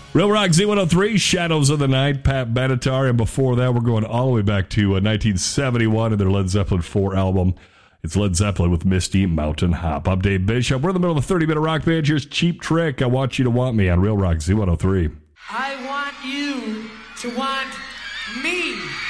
Real Rock Z103, Shadows of the Night, Pat Benatar. And before that, we're going all the way back to 1971 and their Led Zeppelin 4 album. It's Led Zeppelin with Misty Mountain Hop. I'm Dave Bishop. We're in the middle of the 30-minute rock band. Here's Cheap Trick. I Want You to Want Me on Real Rock Z103. I want you to want me.